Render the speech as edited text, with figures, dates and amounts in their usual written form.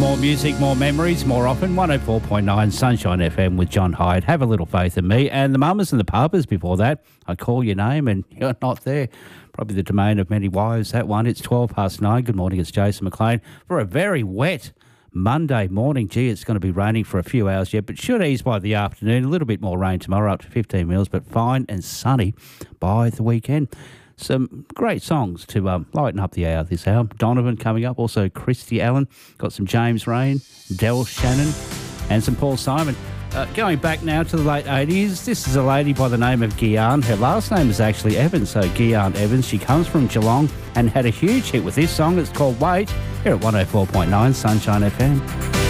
More music, more memories, more often. 104.9 Sunshine FM with John Hyde. Have a little faith in me. And the Mamas and the Papas before that. I call your name and you're not there. Probably the domain of many wives, that one. It's 9:12. Good morning, it's Jason McLean. For a very wet Monday morning. Gee, it's going to be raining for a few hours yet, but should ease by the afternoon. A little bit more rain tomorrow, up to 15 mils, but fine and sunny by the weekend. Some great songs to lighten up the hour this hour. Donovan coming up, also Christy Allen. Got some James Rain, Del Shannon, and some Paul Simon. Going back now to the late 80s, this is a lady by the name of Guyan. Her last name is actually Evans, so Guyan Evans. She comes from Geelong and had a huge hit with this song. It's called Wait, here at 104.9 Sunshine FM.